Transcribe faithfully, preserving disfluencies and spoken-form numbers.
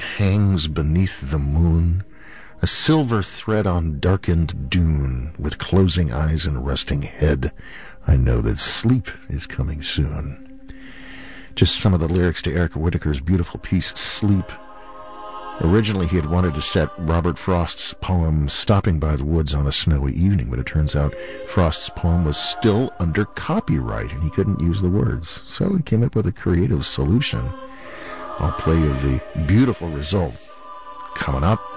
hangs beneath the moon, a silver thread on darkened dune, with closing eyes and resting head, I know that sleep is coming soon. Just some of the lyrics to Erica Whitacre's beautiful piece, Sleep. Originally, he had wanted to set Robert Frost's poem Stopping by the Woods on a Snowy Evening, but it turns out Frost's poem was still under copyright, and he couldn't use the words. So he came up with a creative solution. I'll play you the beautiful result coming up.